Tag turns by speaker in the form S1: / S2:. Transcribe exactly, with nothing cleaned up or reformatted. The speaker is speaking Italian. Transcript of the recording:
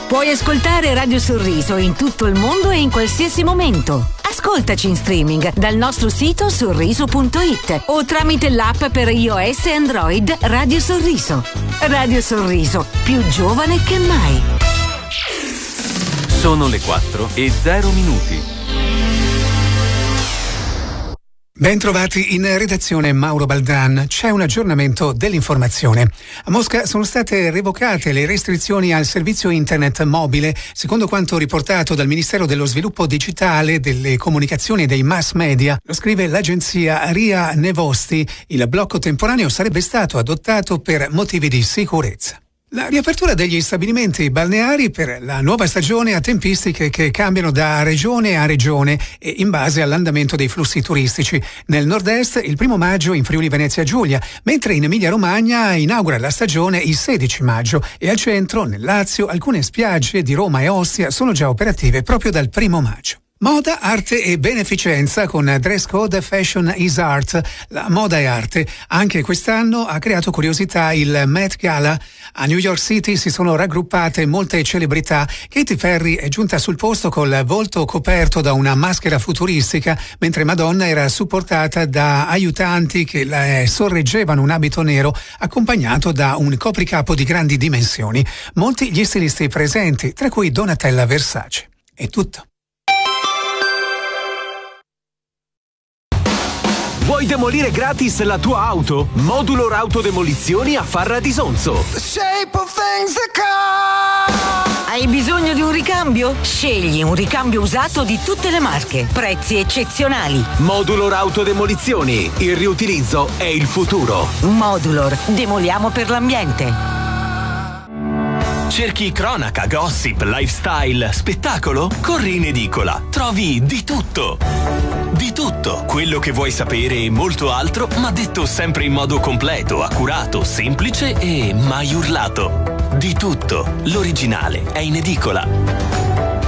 S1: Puoi ascoltare Radio Sorriso in tutto il mondo e in qualsiasi momento. Ascoltaci in streaming dal nostro sito sorriso punto it o tramite l'app per iOS e Android Radio Sorriso. Radio Sorriso, più giovane che mai.
S2: Sono le quattro e zero minuti.
S3: Ben trovati in redazione Mauro Baldan. C'è un aggiornamento dell'informazione. A Mosca sono state revocate le restrizioni al servizio internet mobile, secondo quanto riportato dal Ministero dello Sviluppo Digitale, delle Comunicazioni e dei Mass Media. Lo scrive l'agenzia R I A Novosti. Il blocco temporaneo sarebbe stato adottato per motivi di sicurezza. La riapertura degli stabilimenti balneari per la nuova stagione ha tempistiche che cambiano da regione a regione e in base all'andamento dei flussi turistici. Nel nord-est il primo maggio in Friuli Venezia Giulia, mentre in Emilia Romagna inaugura la stagione il sedici maggio e al centro, nel Lazio, alcune spiagge di Roma e Ostia sono già operative proprio dal primo maggio. Moda, arte e beneficenza con dress code Fashion is Art. La moda è arte. Anche quest'anno ha creato curiosità il Met Gala. A New York City si sono raggruppate molte celebrità. Katy Perry è giunta sul posto col volto coperto da una maschera futuristica, mentre Madonna era supportata da aiutanti che la sorreggevano un abito nero accompagnato da un copricapo di grandi dimensioni. Molti gli stilisti presenti, tra cui Donatella Versace. È tutto.
S4: Vuoi demolire gratis la tua auto? Modulor Autodemolizioni a Farra di Sonzo.
S1: Hai bisogno di un ricambio? Scegli un ricambio usato di tutte le marche. Prezzi eccezionali.
S4: Modulor Autodemolizioni. Il riutilizzo è il futuro.
S1: Modulor. Demoliamo per l'ambiente.
S4: Cerchi cronaca, gossip, lifestyle, spettacolo? Corri in edicola. Trovi di tutto. Di tutto, quello che vuoi sapere e molto altro, ma detto sempre in modo completo, accurato, semplice e mai urlato. Di tutto, l'originale è in edicola.